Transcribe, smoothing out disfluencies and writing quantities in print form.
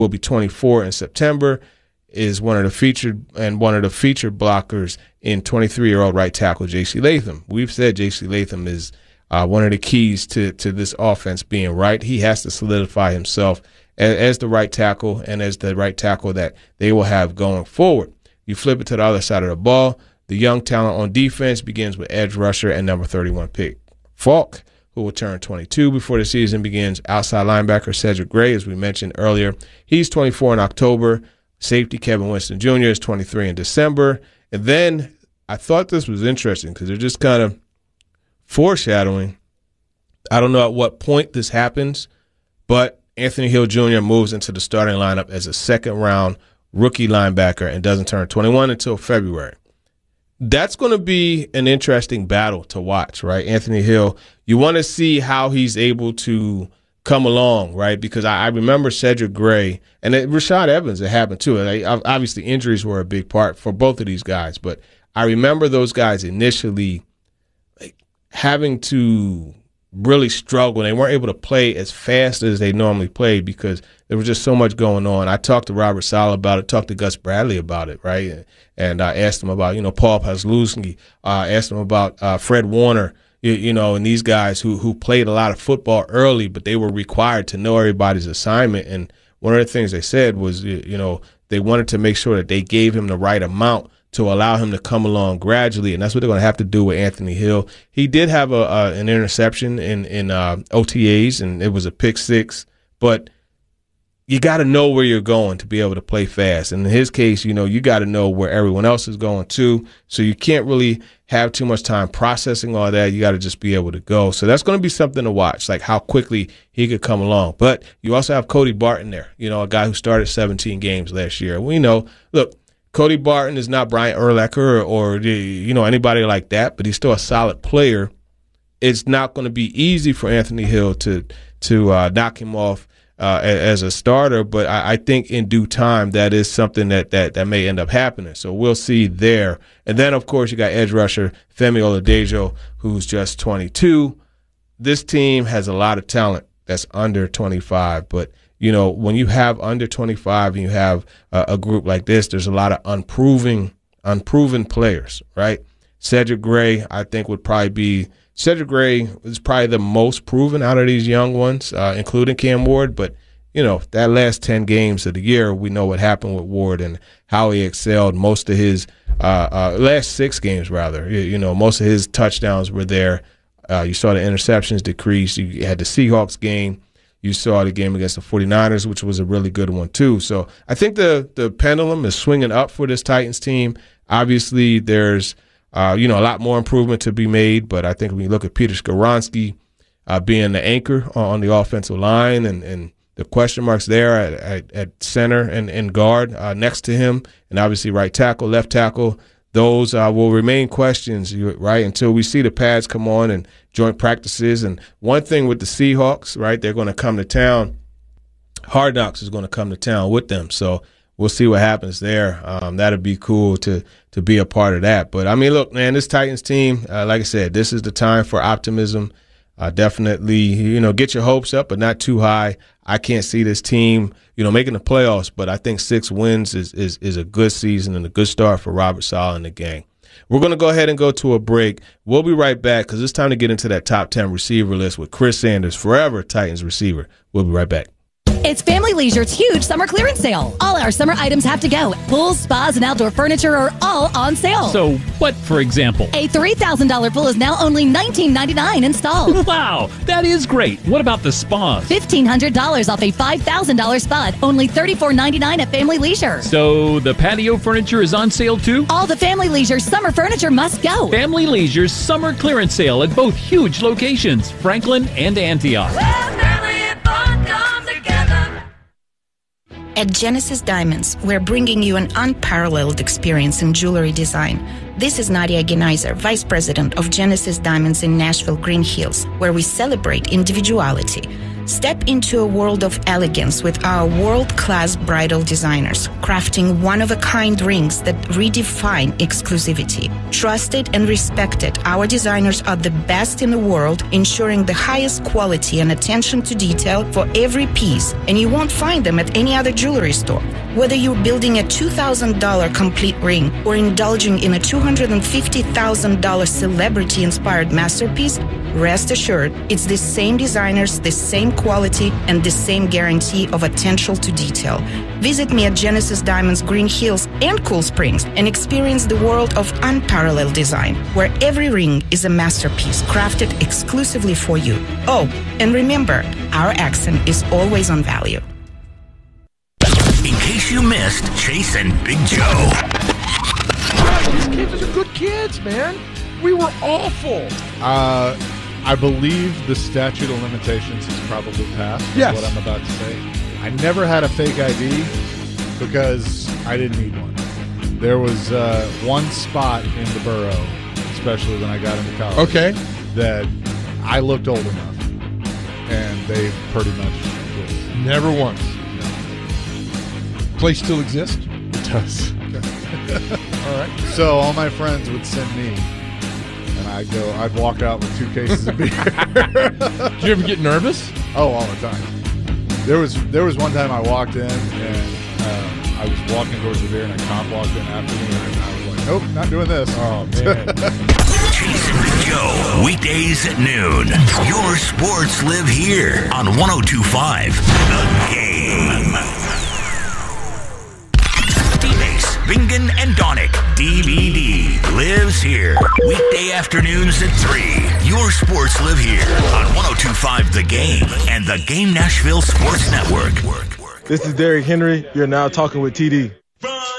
will be 24 in September, is one of the featured blockers in 23-year-old right tackle J.C. Latham. We've said J.C. Latham is one of the keys to this offense being right. He has to solidify himself as the right tackle and as the right tackle that they will have going forward. You flip it to the other side of the ball. The young talent on defense begins with edge rusher and number 31 pick Falk, who will turn 22 before the season begins. Outside linebacker Cedric Gray, as we mentioned earlier, he's 24 in October. Safety Kevin Winston Jr. is 23 in December. And then I thought this was interesting because they're just kind of foreshadowing. I don't know at what point this happens, but Anthony Hill Jr. moves into the starting lineup as a second-round rookie linebacker and doesn't turn 21 until February. That's going to be an interesting battle to watch, right? Anthony Hill, you want to see how he's able to come along, right? Because I remember Cedric Gray and Rashad Evans, it happened too. Obviously, injuries were a big part for both of these guys, but I remember those guys initially having to really struggle. They weren't able to play as fast as they normally play because there was just so much going on. I talked to Robert Saleh about it, talked to Gus Bradley about it, right? And I asked him about, Paul Pasluski, asked him about Fred Warner, and these guys who played a lot of football early, but they were required to know everybody's assignment. And one of the things they said was, they wanted to make sure that they gave him the right amount to allow him to come along gradually, and that's what they're going to have to do with Anthony Hill. He did have an interception in OTAs, and it was a pick six, but you got to know where you're going to be able to play fast. And in his case, you got to know where everyone else is going too, so you can't really have too much time processing all that. You got to just be able to go. So that's going to be something to watch, like how quickly he could come along. But you also have Cody Barton there, a guy who started 17 games last year. We know, look, Cody Barton is not Brian Urlacher or anybody like that, but he's still a solid player. It's not going to be easy for Anthony Hill to knock him off as a starter, but I think in due time that is something that may end up happening. So we'll see there. And then, of course, you got edge rusher Femi Oladejo, who's just 22. This team has a lot of talent that's under 25, but when you have under 25 and you have a group like this, there's a lot of unproven players, right? Cedric Gray, I think, Cedric Gray is probably the most proven out of these young ones, including Cam Ward. But, that last 10 games of the year, we know what happened with Ward and how he excelled most of his last 6 games, rather. Most of his touchdowns were there. You saw the interceptions decrease. You had the Seahawks game. You saw the game against the 49ers, which was a really good one too. So I think the pendulum is swinging up for this Titans team. Obviously, there's a lot more improvement to be made, but I think when you look at Peter Skoronski being the anchor on the offensive line and the question marks there at center and guard next to him, and obviously right tackle, left tackle, those will remain questions, right, until we see the pads come on and joint practices. And one thing with the Seahawks, right, they're going to come to town. Hard Knocks is going to come to town with them. So we'll see what happens there. That'd be cool to be a part of that. But, look, man, this Titans team, like I said, this is the time for optimism. Definitely, get your hopes up, but not too high. I can't see this team, making the playoffs, but I think 6 wins is a good season and a good start for Robert Saleh and the gang. We're going to go ahead and go to a break. We'll be right back because it's time to get into that top 10 receiver list with Chris Sanders, forever Titans receiver. We'll be right back. It's Family Leisure's huge summer clearance sale. All our summer items have to go. Pools, spas, and outdoor furniture are all on sale. So what, for example? A $3,000 pool is now only $19.99 installed. Wow, that is great. What about the spas? $1,500 off a $5,000 spa, only $34.99 at Family Leisure. So the patio furniture is on sale too? All the Family Leisure summer furniture must go. Family Leisure's summer clearance sale at both huge locations, Franklin and Antioch. At Genesis Diamonds, we're bringing you an unparalleled experience in jewelry design. This is Nadia Genaiser, Vice President of Genesis Diamonds in Nashville, Green Hills, where we celebrate individuality. Step into a world of elegance with our world-class bridal designers, crafting one-of-a-kind rings that redefine exclusivity. Trusted and respected, our designers are the best in the world, ensuring the highest quality and attention to detail for every piece, and you won't find them at any other jewelry store. Whether you're building a $2,000 complete ring or indulging in a $250,000 celebrity-inspired masterpiece, rest assured, it's the same designers, the same quality, and the same guarantee of attention to detail. Visit me at Genesis Diamonds Green Hills and Cool Springs and experience the world of unparalleled design, where every ring is a masterpiece crafted exclusively for you. Oh, and remember, our accent is always on value. In case you missed Chase and Big Joe. These kids are good kids, man. We were awful. I believe the statute of limitations has probably passed. Yes. Is what I'm about to say. I never had a fake ID because I didn't need one. There was one spot in the borough, especially when I got into college, Okay. that I looked old enough, and they pretty much just Never once. no. Place still exists? It does. All right. So all my friends would send me, and I'd walk out with 2 cases of beer. Did you ever get nervous? Oh, all the time. There was one time I walked in and I was walking towards the beer and a cop walked in after me and I was like, nope, not doing this. Oh, man. Chase and Big Joe, weekdays at noon. Your sports live here on 102.5 The Game. D-Base, Bingen, and Donick, DVD, lives here. Weekday afternoons at 3. Your sports live here on 102.5 The Game and The Game Nashville Sports Network. This is Derrick Henry. You're now talking with TD.